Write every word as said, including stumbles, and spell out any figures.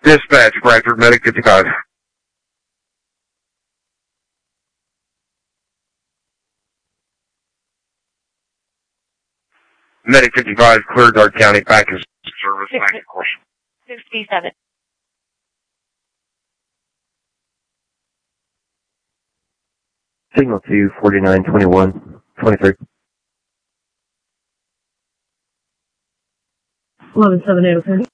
Dispatch, Bradford, Medic fifty-five. Medic fifty-five, clear Dark County, back in service, back of course. sixty-seven. Signal two, forty-nine twenty-one, twenty-three. eleven seven eight oh thirty.